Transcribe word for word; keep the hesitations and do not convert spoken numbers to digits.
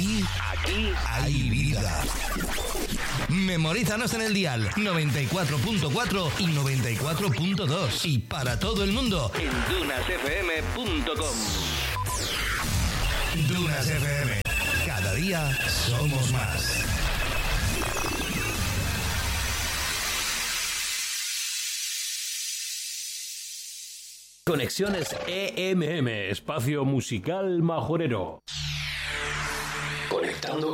Aquí, aquí hay vida. Memorízanos en el dial noventa y cuatro punto cuatro y noventa y cuatro punto dos y para todo el mundo en dunas f m punto com. Dunas F M. Cada día somos más. Conexiones E M M, espacio musical majorero. Conectando